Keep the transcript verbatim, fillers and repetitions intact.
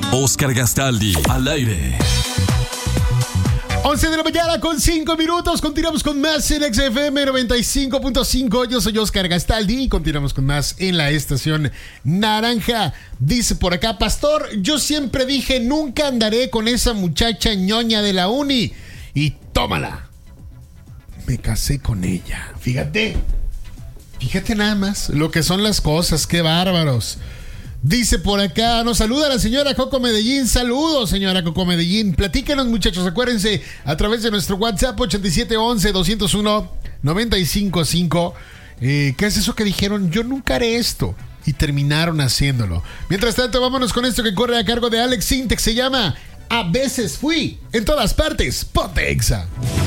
Oscar Gastaldi, al aire. once de la mañana con cinco minutos. Continuamos con más en X F M noventa y cinco punto cinco. Yo soy Oscar Gastaldi y continuamos con más en la estación naranja. Dice por acá, pastor, yo siempre dije nunca andaré con esa muchacha ñoña de la uni. Y tómala. Me casé con ella. Fíjate. Fíjate nada más lo que son las cosas. Qué bárbaros. Dice por acá, nos saluda la señora Coco Medellín. Saludos, señora Coco Medellín. Platíquenos, muchachos, acuérdense, a través de nuestro WhatsApp ochenta y siete once, doscientos uno, noventa y cinco cinco. Eh, ¿Qué es eso que dijeron? Yo nunca haré esto. Y terminaron haciéndolo. Mientras tanto, vámonos con esto que corre a cargo de Alex Sintek. Se llama A veces fui. En todas partes, ponte Exa.